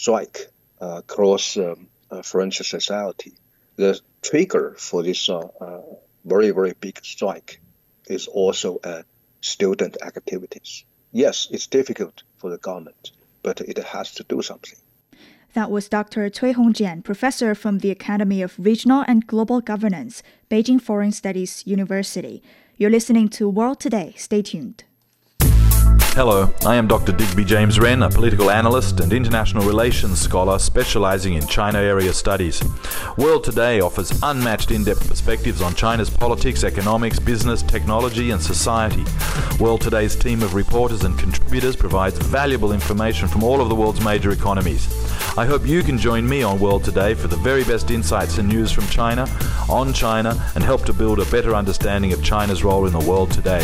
strike across French society. The trigger for this very, very big strike is also student activities. Yes, it's difficult for the government, but it has to do something. That was Dr. Cui Hongjian, professor from the Academy of Regional and Global Governance, Beijing Foreign Studies University. You're listening to World Today. Stay tuned. Hello, I am Dr. Digby James Wren, a political analyst and international relations scholar specializing in China area studies. World Today offers unmatched in-depth perspectives on China's politics, economics, business, technology and society. World Today's team of reporters and contributors provides valuable information from all of the world's major economies. I hope you can join me on World Today for the very best insights and news from China, on China, and help to build a better understanding of China's role in the world today.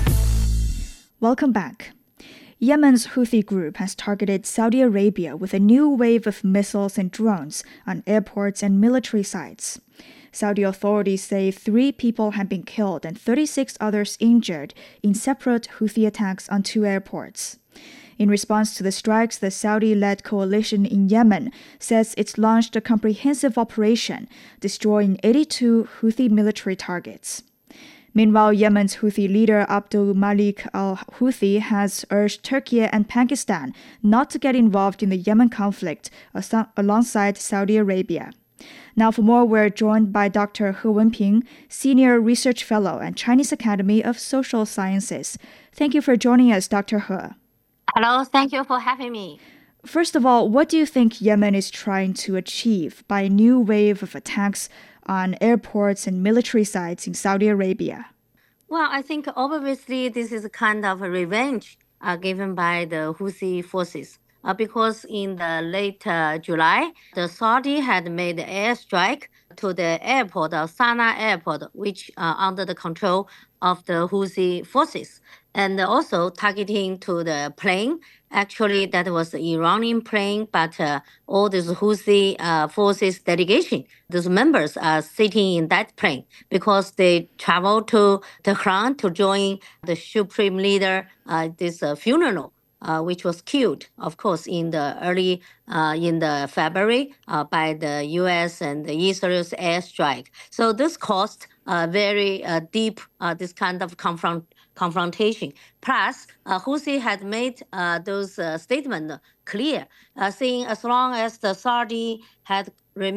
Welcome back. Yemen's Houthi group has targeted Saudi Arabia with a new wave of missiles and drones on airports and military sites. Saudi authorities say 3 people have been killed and 36 others injured in separate Houthi attacks on 2 airports. In response to the strikes, the Saudi-led coalition in Yemen says it's launched a comprehensive operation, destroying 82 Houthi military targets. Meanwhile, Yemen's Houthi leader Abdul Malik al-Houthi has urged Turkey and Pakistan not to get involved in the Yemen conflict alongside Saudi Arabia. Now for more, we're joined by Dr. He Wenping, Senior Research Fellow at Chinese Academy of Social Sciences. Thank you for joining us, Dr. He. Hello, thank you for having me. First of all, what do you think Yemen is trying to achieve by a new wave of attacks on airports and military sites in Saudi Arabia? Well, I think obviously this is a kind of a revenge given by the Houthi forces. Because in the late July, the Saudi had made an airstrike to the airport of Sana'a Airport, which under the control of the Houthi forces, and also targeting to the plane. Actually, that was the Iranian plane, but all these Houthi forces delegation, those members are sitting in that plane because they traveled to Tehran to join the supreme leader, this funeral. Which was killed, of course, in the February by the U.S. and the Israel's airstrike. So this caused very deep this kind of confrontation. Plus, Houthi had made those statements clear, saying as long as the Saudi had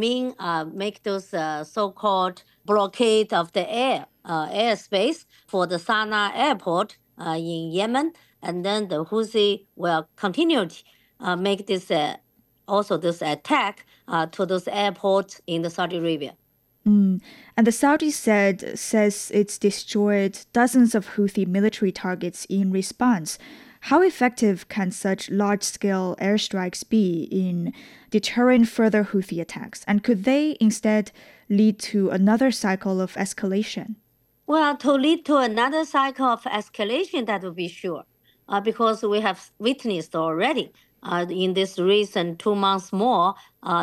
make those so-called blockade of the airspace for the Sana'a airport in Yemen, and then the Houthi will continue to make this also this attack to those airports in the Saudi Arabia. And the Saudis says it's destroyed dozens of Houthi military targets in response. How effective can such large-scale airstrikes be in deterring further Houthi attacks? And could they instead lead to another cycle of escalation? Well, to lead to another cycle of escalation, that would be sure. Because we have witnessed already in this recent 2 months more,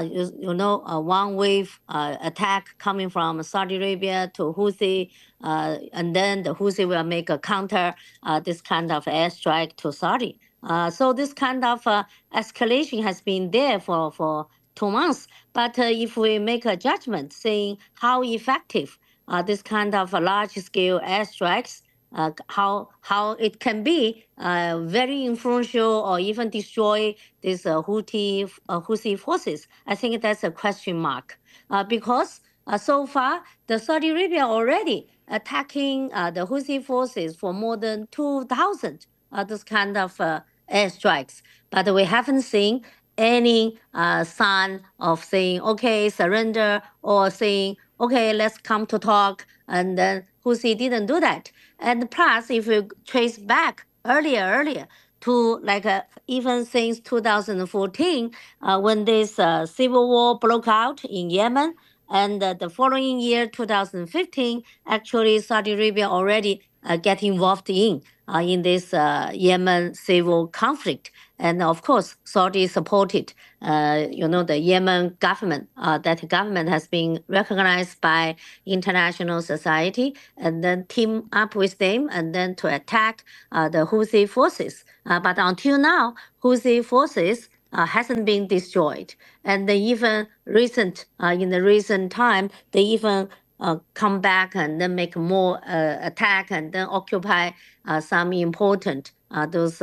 one wave attack coming from Saudi Arabia to Houthi, and then the Houthi will make a counter this kind of airstrike to Saudi. So this kind of escalation has been there for 2 months. But if we make a judgment saying how effective this kind of large-scale airstrikes, how it can be very influential or even destroy these Houthi forces, I think that's a question mark. Because so far, the Saudi Arabia already attacking the Houthi forces for more than 2,000 this kind of airstrikes. But we haven't seen any sign of saying, okay, surrender, or saying, okay, let's come to talk. And then Houthi didn't do that. And plus, if you trace back earlier to even since 2014, when this civil war broke out in Yemen, and the following year, 2015, actually Saudi Arabia already get involved in this Yemen civil conflict. And of course, Saudi supported, the Yemen government. That government has been recognized by international society, and then team up with them, and then to attack the Houthi forces. But until now, Houthi forces hasn't been destroyed. And they even in the recent time, they even come back and then make more attack and then occupy some important those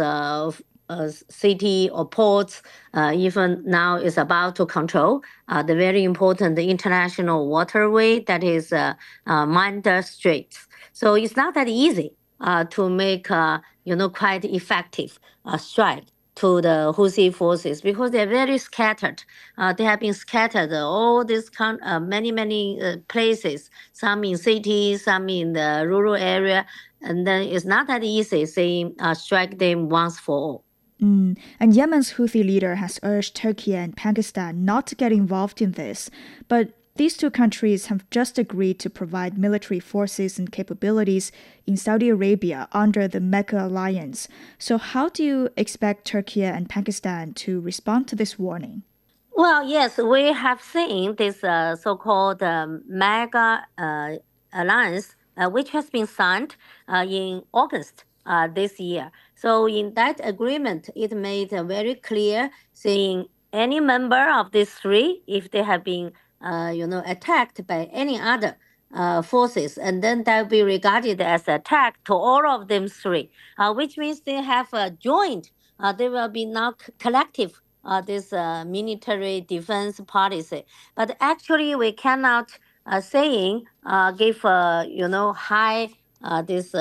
city or ports. Even now is about to control the very important international waterway that is Manda Straits. So it's not that easy to make quite effective strike to the Houthi forces because they're very scattered. They have been scattered all these many places. Some in cities, some in the rural area, and then it's not that easy saying strike them once for all. And Yemen's Houthi leader has urged Turkey and Pakistan not to get involved in this, but these two countries have just agreed to provide military forces and capabilities in Saudi Arabia under the Mecca alliance. So how do you expect Turkey and Pakistan to respond to this warning? Well, yes, we have seen this so-called Mega alliance, which has been signed in August this year. So in that agreement, it made very clear saying any member of these three, if they have been attacked by any other forces, and then that will be regarded as attack to all of them three, which means they have joined. They will be now collective this military defense policy. But actually, we cannot give high this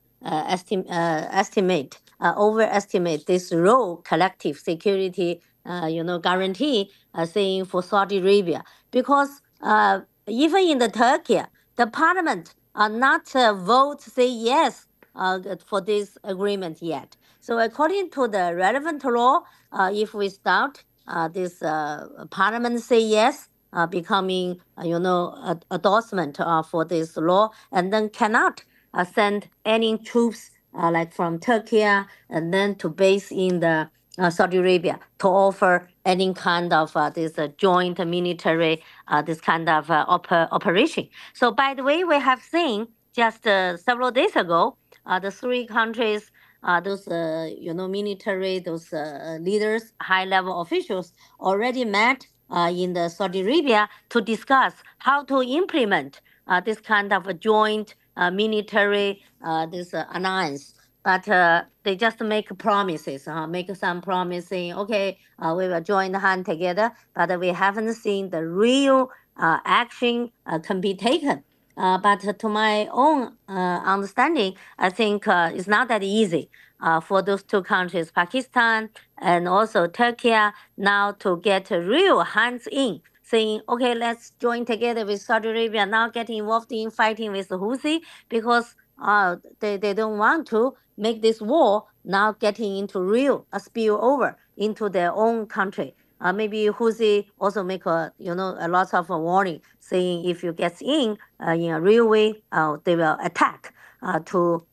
estimate overestimate this role collective security guarantee saying for Saudi Arabia because even in the Turkey the parliament not vote say yes for this agreement yet. So according to the relevant law, if we start this parliament say yes, becoming endorsement for this law, and then cannot send any troops like from Turkey and then to base in the Saudi Arabia to offer any kind of this joint military this kind of operation. So by the way, we have seen just several days ago the three countries those military those leaders high level officials already met in the Saudi Arabia to discuss how to implement this kind of a joint military this alliance. But they just make promises, make some promising, okay, we will join the hand together, but we haven't seen the real action can be taken. But to my own understanding, I think it's not that easy for those two countries, Pakistan and also Turkey, now to get real hands in, saying, okay, let's join together with Saudi Arabia, now get involved in fighting with the Houthi because they don't want to make this war now getting into real spill over into their own country. Maybe Houthi also make a lot of warning saying if you get in a real way, they will attack to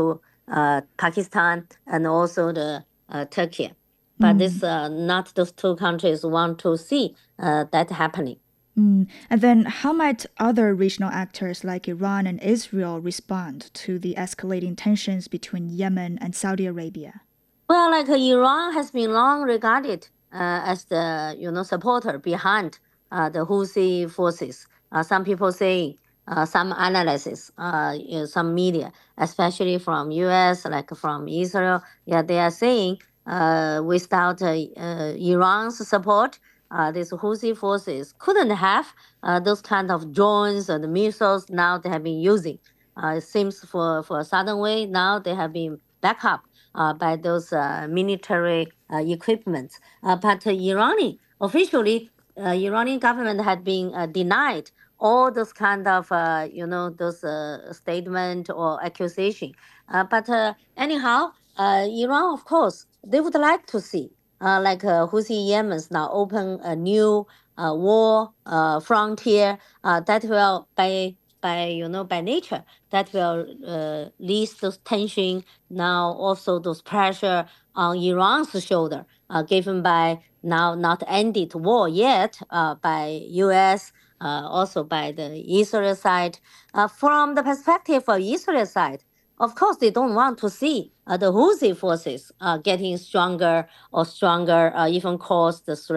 Pakistan and also the Turkey. But this not those two countries want to see that happening. And then how might other regional actors like Iran and Israel respond to the escalating tensions between Yemen and Saudi Arabia? Well, like Iran has been long regarded as the supporter behind the Houthi forces. Some people say, some analysis, some media, especially from U.S., like from Israel, they are saying without Iran's support, these Houthi forces couldn't have those kind of drones and missiles now they have been using. It seems for a sudden way now they have been backed up by those military equipment. But officially, Iranian government had been denied all those kind of those statement or accusation. But anyhow, Iran, of course, they would like to see like Houthi Yemen's now open a new war frontier that will by nature that will release those tension now also those pressure on Iran's shoulder given by now not ended war yet by U.S. Also by the Israel side. From the perspective of Israel side, of course they don't want to see the Houthi forces getting stronger or stronger, even cause the threat